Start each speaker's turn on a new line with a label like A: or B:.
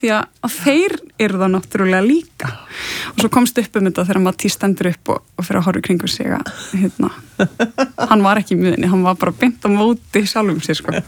A: því að þeir eru það náttúrulega líka og svo komst upp þetta þegar Matthías stendur upp og fyrir að horfa í kringum sig að hann var ekki í miðunni, hann var bara beint á móti sjálfum sér sko.